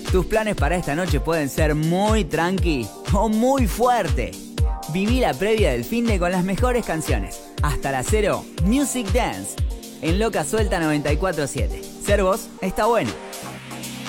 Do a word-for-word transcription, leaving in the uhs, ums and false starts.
Tus planes para esta noche pueden ser muy tranqui o muy fuerte. Viví la previa del finde con las mejores canciones. Hasta las cero, Music Dance. En Loca Suelta noventa y cuatro siete. Ser vos está bueno.